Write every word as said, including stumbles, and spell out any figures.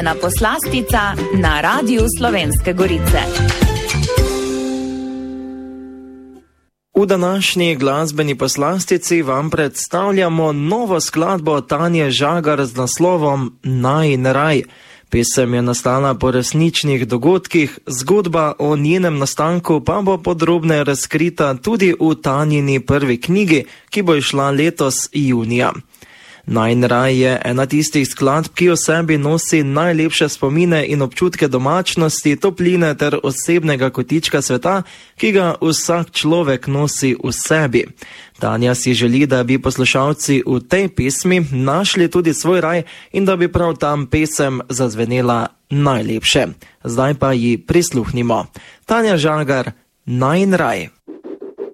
Na poslastica na Radiu Slovenske Gorice. V današnji glasbeni poslastici vam predstavljamo novo skladbo Tanje Žagar z naslovom Najin raj. Pesem je nastala po resničnih dogodkih, zgodba o njenem nastanku pa bo podrobneje razkrita tudi v Tanjini prvi knjigi, ki bo izšla letos junija. Najin raj je ena tistih skladb, ki v sebi nosi najlepše spomine in občutke domačnosti, topline ter osebnega kotička sveta, ki ga vsak človek nosi v sebi. Tanja si želi, da bi poslušalci v tej pesmi našli tudi svoj raj in da bi prav tam pesem zazvenela najlepše. Zdaj pa ji prisluhnimo. Tanja Žagar, Najin raj.